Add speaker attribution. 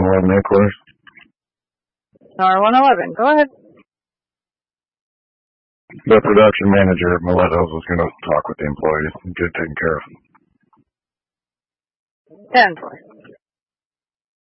Speaker 1: 111 headquarters.
Speaker 2: R111, go ahead.
Speaker 1: The production manager at Miletos was going to talk with the employees and get it taken care of.
Speaker 2: 10-4.